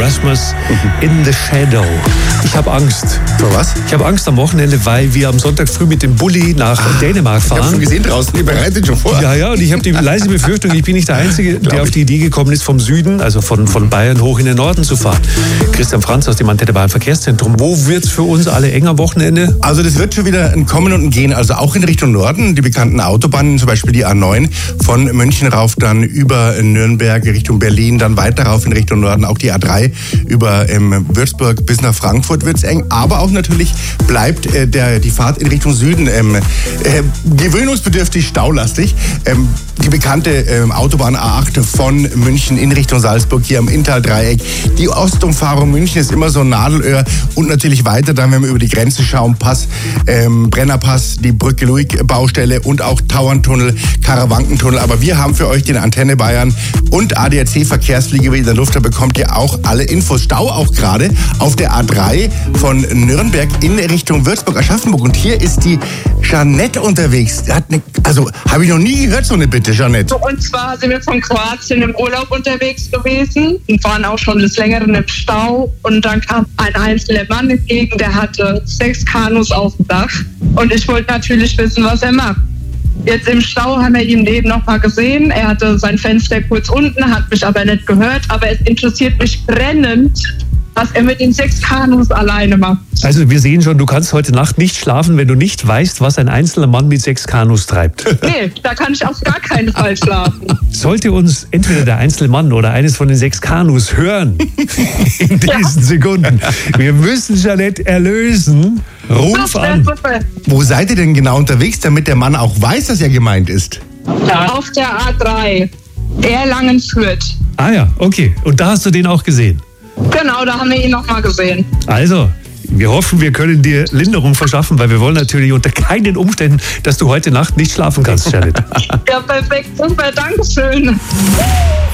Rasmus in the Shadow. Ich habe Angst. Vor was? Ich habe Angst am Wochenende, weil wir am Sonntag früh mit dem Bulli nach Dänemark fahren. Ich habe schon gesehen draußen, ihr bereitet schon vor. Ja, und ich habe die leise Befürchtung, ich bin nicht der Einzige, der auf die Idee gekommen ist, vom Süden, also von Bayern hoch in den Norden zu fahren. Christian Franz aus dem Antenne Bayern Verkehrszentrum. Wo wird's für uns alle eng am Wochenende? Also das wird schon wieder ein Kommen und ein Gehen, also auch in Richtung Norden. Die bekannten Autobahnen, zum Beispiel die A9 von München rauf, dann über Nürnberg Richtung Berlin, dann weiter rauf in Richtung Norden, auch die A3 über Würzburg bis nach Frankfurt wird's eng. Aber auch natürlich bleibt die Fahrt in Richtung Süden gewöhnungsbedürftig staulastig. Die bekannte Autobahn A8 von München in Richtung Salzburg, hier am Inntal-Dreieck. Die Ostumfahrung München ist immer so ein Nadelöhr. Und natürlich weiter, dann, wenn wir über die Grenze schauen, Brennerpass, die Brücke-Luig-Baustelle und auch Tauerntunnel, Karawankentunnel. Aber wir haben für euch den Antenne Bayern und ADAC-Verkehrsfliege in der Luft. Da bekommt ihr auch alle Infos. Stau auch gerade auf der A3 von Nürnberg in Richtung Würzburg, Aschaffenburg. Und hier ist die Jeanette unterwegs. Habe ich noch nie gehört, so eine Bitte, Jeanette. Und zwar sind wir von Kroatien im Urlaub unterwegs gewesen und waren auch schon des Längeren im Stau. Und dann kam ein einzelner Mann entgegen, der hatte 6 Kanus auf dem Dach. Und ich wollte natürlich wissen, was er macht. Jetzt im Stau haben wir ihn eben noch mal gesehen. Er hatte sein Fenster kurz unten, hat mich aber nicht gehört. Aber es interessiert mich brennend, was er mit den 6 Kanus alleine macht. Also wir sehen schon, du kannst heute Nacht nicht schlafen, wenn du nicht weißt, was ein einzelner Mann mit 6 Kanus treibt. Nee, da kann ich auf gar keinen Fall schlafen. Sollte uns entweder der einzelne Mann oder eines von den 6 Kanus hören in diesen Sekunden, wir müssen Jeanette erlösen. Ruf an. Wo seid ihr denn genau unterwegs, damit der Mann auch weiß, dass er gemeint ist? Auf der A3, Erlangen-Fürth. Ah ja, okay. Und da hast du den auch gesehen? Genau, da haben wir ihn noch mal gesehen. Also, wir hoffen, wir können dir Linderung verschaffen, weil wir wollen natürlich unter keinen Umständen, dass du heute Nacht nicht schlafen kannst, Janet. Ja, perfekt. Super, Dankeschön.